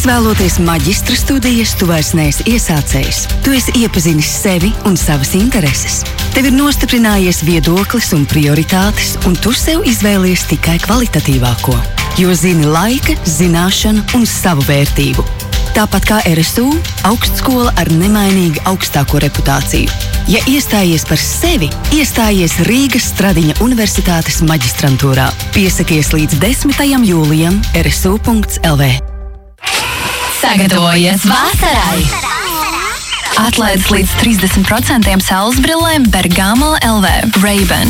Izvēloties maģistra studijas, tu vairs neesi iesācējs. Tu esi iepazinis sevi un savas intereses. Tev ir nostiprinājies viedoklis un prioritātes, un tu sev izvēlies tikai kvalitatīvāko. Jo zini laika, zināšanu un savu vērtību. Tāpat kā RSU, augstskola ar nemainīgi augstāko reputāciju. Ja iestājies par sevi, iestājies Rīgas Stradiņa Universitātes maģistrantūrā. Piesakies līdz 10. jūlijam rsu.lv. Sagatavojies vasarai! Atlaides līdz 30% saules brillēm Bergamo LV, Ray-Ban,